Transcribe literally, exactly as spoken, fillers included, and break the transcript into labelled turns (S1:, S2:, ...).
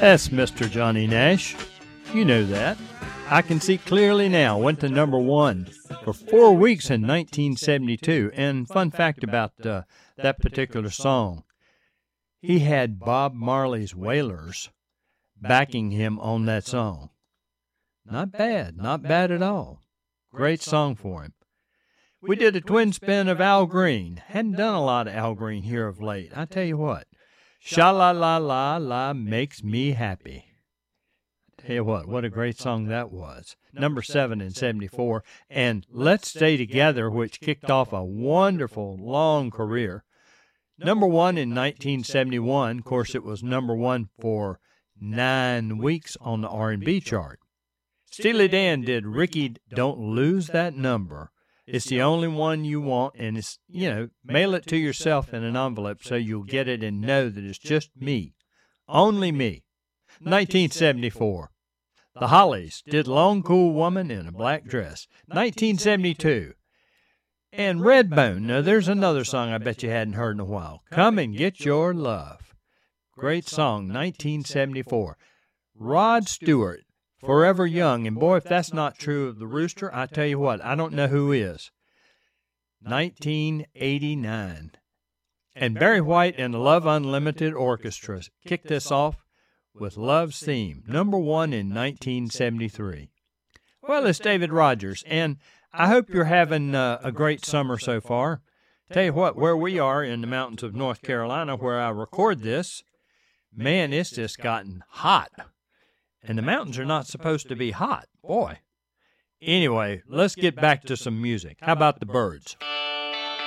S1: That's Mister Johnny Nash. You know that. I Can See Clearly Now went to number one for four weeks in nineteen seventy-two. And fun fact about uh, that particular song, he had Bob Marley's Wailers backing him on that song. Not bad, not bad at all. Great song for him. We did a twin spin of Al Green. Hadn't done a lot of Al Green here of late. I tell you what, Sha-la-la-la-la makes me happy. Tell you what, what a great song that was. Number seven in seventy-four. And Let's Stay Together, which kicked off a wonderful, long career. Number one in nineteen seventy-one. Of course, it was number one for nine weeks on the R and B chart. Steely Dan did Ricky Don't Lose That Number. It's the only one you want, and it's, you know, mail it to yourself in an envelope so you'll get it and know that it's just me. Only me. nineteen seventy-four. The Hollies did Long Cool Woman in a Black Dress. nineteen seventy-two. And Redbone. Now, there's another song I bet you hadn't heard in a while. Come and Get Your Love. Great song, nineteen seventy-four. Rod Stewart, Forever Young. And boy, if that's not true of the Rooster, I tell you what, I don't know who is. nineteen eighty-nine. And Barry White and the Love Unlimited Orchestra kicked this off with Love's Theme, number one in nineteen seventy-three. Well, it's David Rogers, and I hope you're having uh, a great summer so far. Tell you what, where we are in the mountains of North Carolina, where I record this, man, it's just gotten hot. And the mountains are not supposed to be hot. Boy. Anyway, let's get back to some music. How about the Byrds?